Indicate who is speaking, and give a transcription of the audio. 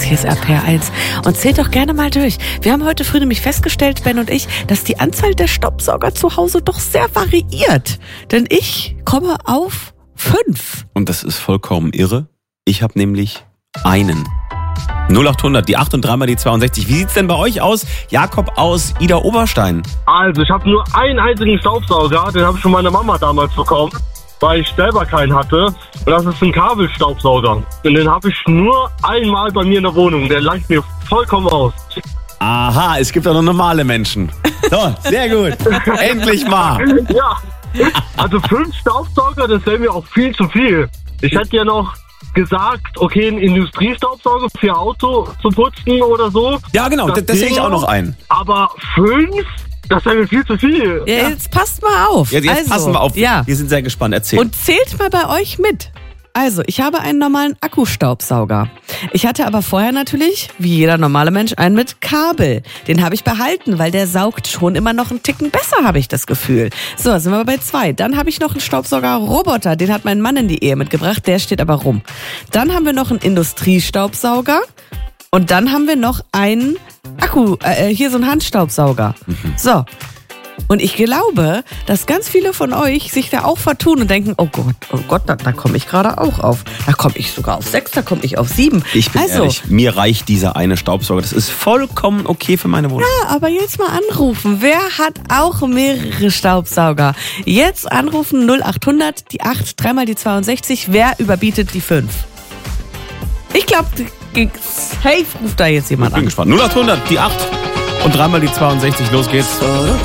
Speaker 1: hier ist RPR 1 und zählt doch gerne mal durch. Wir haben heute früh nämlich festgestellt, Ben und ich, dass die Anzahl der Staubsauger zu Hause doch sehr variiert. Denn ich komme auf 5.
Speaker 2: Und das ist vollkommen irre. Ich habe nämlich einen. 0800, die 8 und 3 mal die 62. Wie sieht's denn bei euch aus? Jakob aus Ida Oberstein.
Speaker 3: Also, ich habe nur einen einzigen Staubsauger, den habe ich von meiner Mama damals bekommen, weil ich selber keinen hatte. Und das ist ein Kabelstaubsauger. Und den habe ich nur einmal bei mir in der Wohnung. Der langt mir vollkommen aus.
Speaker 2: Aha, es gibt auch noch normale Menschen. So, sehr gut. Endlich mal.
Speaker 3: Ja, also 5 Staubsauger, das wäre mir auch viel zu viel. Ich hätte ja noch gesagt, okay, einen Industriestaubsauger für Auto zu putzen oder so.
Speaker 2: Ja, genau, das sehe ich auch noch ein.
Speaker 3: Aber 5? Das wäre mir viel zu viel.
Speaker 1: Ja, jetzt passt mal auf.
Speaker 2: Ja, jetzt passen wir auf.
Speaker 1: Ja.
Speaker 2: Wir sind sehr gespannt. Erzähl.
Speaker 1: Und zählt mal bei euch mit. Also, ich habe einen normalen Akkustaubsauger. Ich hatte aber vorher natürlich, wie jeder normale Mensch, einen mit Kabel. Den habe ich behalten, weil der saugt schon immer noch einen Ticken besser, habe ich das Gefühl. So, sind wir bei 2. Dann habe ich noch einen Staubsauger-Roboter. Den hat mein Mann in die Ehe mitgebracht. Der steht aber rum. Dann haben wir noch einen Industriestaubsauger. Und dann haben wir noch einen hier so einen Handstaubsauger. So. Und ich glaube, dass ganz viele von euch sich da auch vertun und denken, oh Gott, da komme ich gerade auch auf. Da komme ich sogar auf 6, da komme ich auf 7.
Speaker 2: Ich bin ehrlich, mir reicht dieser eine Staubsauger. Das ist vollkommen okay für meine Wohnung.
Speaker 1: Ja, aber jetzt mal anrufen. Wer hat auch mehrere Staubsauger? Jetzt anrufen 0800, die 8, 3 mal die 62. Wer überbietet die 5? Ich glaube, safe ruft da jetzt jemand
Speaker 2: Ich bin
Speaker 1: an.
Speaker 2: gespannt. 0800, die 8 und 3 mal die 62. Los geht's.